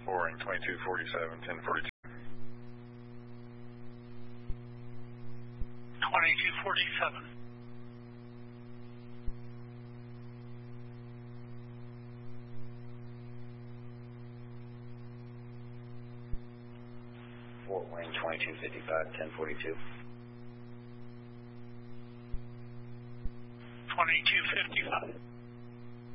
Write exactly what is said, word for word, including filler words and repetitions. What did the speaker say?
Fort Wayne, twenty-two forty-seven, ten forty-two. twenty-two forty-seven. Fort Wayne, twenty-two fifty-five, ten forty-two. twenty-two fifty-five.